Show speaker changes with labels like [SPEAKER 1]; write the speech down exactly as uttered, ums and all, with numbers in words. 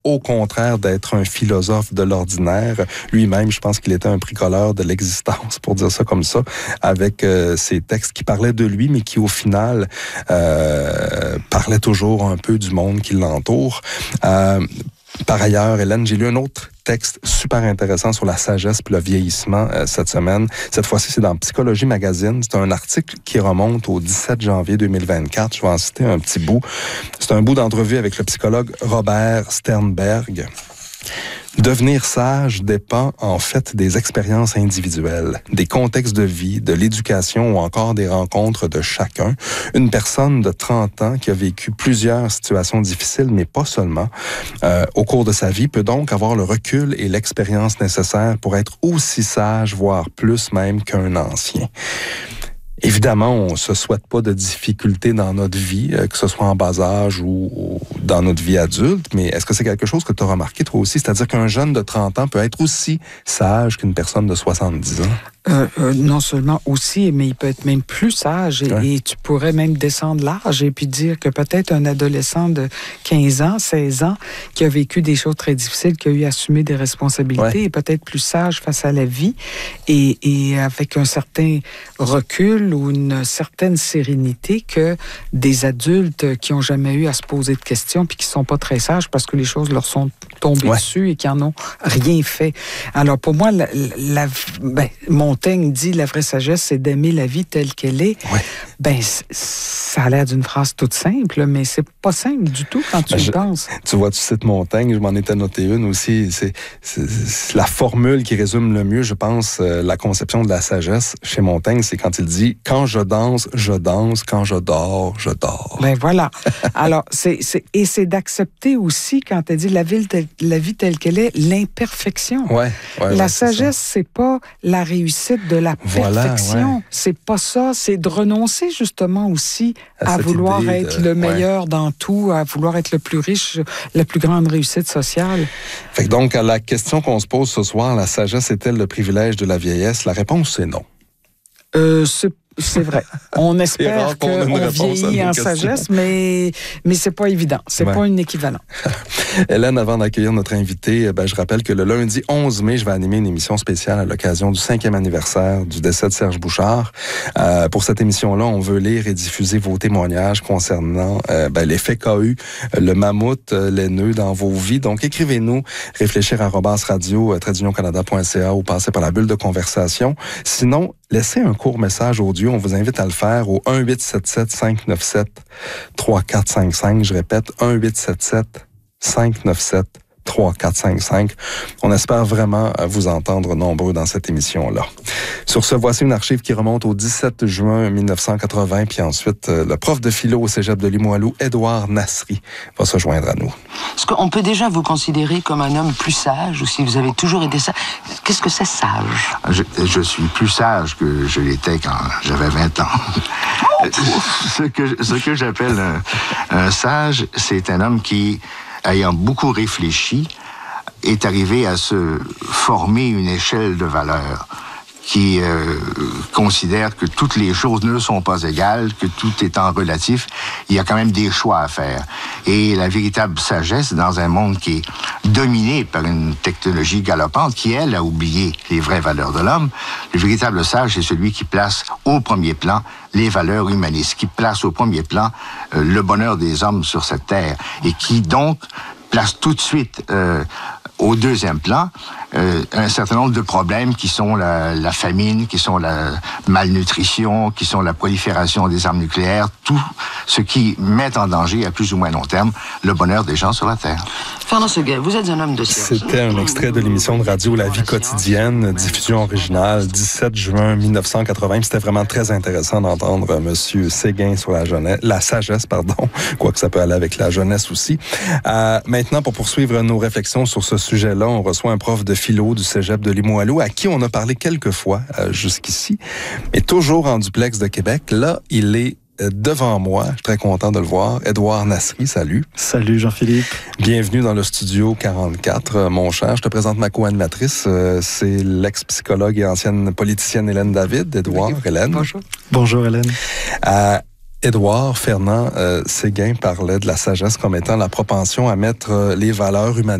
[SPEAKER 1] au contraire d'être un philosophe de l'ordinaire. Lui-même, je pense qu'il était un bricoleur de l'existence, pour dire ça comme ça, avec euh, ses textes qui parlaient de lui, mais qui au final euh, parlaient toujours un peu du monde qui l'entoure. Euh, Par ailleurs, Hélène, j'ai lu un autre texte super intéressant sur la sagesse et le vieillissement euh, cette semaine. Cette fois-ci, c'est dans Psychologie Magazine. C'est un article qui remonte au dix-sept janvier deux mille vingt-quatre. Je vais en citer un petit bout. C'est un bout d'entrevue avec le psychologue Robert Sternberg. Devenir sage dépend en fait des expériences individuelles, des contextes de vie, de l'éducation ou encore des rencontres de chacun. Une personne de trente ans qui a vécu plusieurs situations difficiles, mais pas seulement, euh, au cours de sa vie, peut donc avoir le recul et l'expérience nécessaires pour être aussi sage, voire plus même qu'un ancien. Évidemment, on se souhaite pas de difficultés dans notre vie, que ce soit en bas âge ou dans notre vie adulte, mais est-ce que c'est quelque chose que tu as remarqué toi aussi? C'est-à-dire qu'un jeune de trente ans peut être aussi sage qu'une personne de soixante-dix ans?
[SPEAKER 2] Euh, euh, non seulement aussi, mais il peut être même plus sage et, ouais. et tu pourrais même descendre l'âge et puis dire que peut-être un adolescent de quinze ans, seize ans qui a vécu des choses très difficiles, qui a eu à assumer des responsabilités ouais. est peut-être plus sage face à la vie et, et avec un certain recul ou une certaine sérénité que des adultes qui n'ont jamais eu à se poser de questions puis qui ne sont pas très sages parce que les choses leur sont tombées ouais. dessus et qui n'en ont rien fait. Alors pour moi, la, la, ben, mon Montaigne dit la vraie sagesse, c'est d'aimer la vie telle qu'elle est. Ouais. Ben, ça a l'air d'une phrase toute simple, mais c'est pas simple du tout quand tu ben, y je, penses.
[SPEAKER 1] Tu vois, tu cites Montaigne, je m'en étais noté une aussi. C'est, c'est, c'est la formule qui résume le mieux, je pense, euh, la conception de la sagesse chez Montaigne, c'est quand il dit « Quand je danse, je danse. Quand je dors, je dors. »
[SPEAKER 2] Ben voilà. Alors, c'est, c'est, et c'est d'accepter aussi, quand tu as dit la vie, telle, la vie telle qu'elle est, l'imperfection. Ouais, ouais, la ouais, sagesse, c'est, c'est pas la réussite de la
[SPEAKER 1] voilà,
[SPEAKER 2] perfection.
[SPEAKER 1] Ouais.
[SPEAKER 2] C'est pas ça. C'est de renoncer justement aussi à, à vouloir être de... le meilleur ouais. dans tout, à vouloir être le plus riche, la plus grande réussite sociale.
[SPEAKER 1] Fait que donc, à la question qu'on se pose ce soir, la sagesse est-elle le privilège de la vieillesse? La réponse, c'est non.
[SPEAKER 2] Euh, c'est C'est vrai. On espère qu'on vieillit en sagesse, mais, mais c'est pas évident. C'est ouais. pas une équivalent.
[SPEAKER 1] Hélène, avant d'accueillir notre invité, ben, je rappelle que le lundi onze mai, je vais animer une émission spéciale à l'occasion du cinquième anniversaire du décès de Serge Bouchard. Euh, pour cette émission-là, on veut lire et diffuser vos témoignages concernant euh, ben, l'effet qu'a eu le mammouth, les nœuds dans vos vies. Donc, écrivez-nous, réfléchir arobase radio, trait d'union canada point c a ou passez par la bulle de conversation. Sinon, laissez un court message audio. On vous invite à le faire au un huit sept sept cinq neuf sept trois quatre cinq cinq. Je répète, un huit sept sept cinq neuf sept trois quatre cinq cinq. On espère vraiment vous entendre nombreux dans cette émission-là. Sur ce, voici une archive qui remonte au dix-sept juin mille neuf cent quatre-vingts, puis ensuite, le prof de philo au cégep de Limoilou, Édouard Nasri, va se joindre à nous.
[SPEAKER 3] Est-ce qu'on peut déjà vous considérer comme un homme plus sage, ou si vous avez toujours été sage? Qu'est-ce que c'est sage?
[SPEAKER 4] Je, je suis plus sage que je l'étais quand j'avais vingt ans. ce que, ce que j'appelle un, un sage, c'est un homme qui, ayant beaucoup réfléchi, est arrivé à se former une échelle de valeurs qui euh, considère que toutes les choses ne sont pas égales, que tout étant relatif, il y a quand même des choix à faire. Et la véritable sagesse, dans un monde qui est dominé par une technologie galopante, qui, elle, a oublié les vraies valeurs de l'homme, le véritable sage, c'est celui qui place au premier plan les valeurs humanistes, qui place au premier plan euh, le bonheur des hommes sur cette terre, et qui, donc, place tout de suite euh, au deuxième plan euh, un certain nombre de problèmes qui sont la, la famine, qui sont la malnutrition, qui sont la prolifération des armes nucléaires, tout ce qui met en danger à plus ou moins long terme le bonheur des gens sur la Terre.
[SPEAKER 3] Fernand Séguin, vous êtes un homme de science.
[SPEAKER 1] C'était un extrait de l'émission de radio La Vie quotidienne, diffusion originale, dix-sept juin mille neuf cent quatre-vingts. C'était vraiment très intéressant d'entendre M. Séguin sur la jeunesse, la sagesse, pardon, quoique ça peut aller avec la jeunesse aussi. Euh, maintenant, pour poursuivre nos réflexions sur ce sujet-là, on reçoit un prof de philo du cégep de Limoilou, à qui on a parlé quelques fois euh, jusqu'ici, mais toujours en duplex de Québec. Là, il est devant moi. Je suis très content de le voir. Édouard Nasri, salut.
[SPEAKER 5] Salut Jean-Philippe.
[SPEAKER 1] Bienvenue dans le studio quarante-quatre, euh, mon cher. Je te présente ma co-animatrice. Euh, c'est l'ex-psychologue et ancienne politicienne Hélène David. Édouard, Hélène.
[SPEAKER 2] Bonjour.
[SPEAKER 5] Bonjour Hélène.
[SPEAKER 1] Euh, Édouard Fernand euh, Séguin parlait de la sagesse comme étant la propension à mettre euh, les valeurs humaines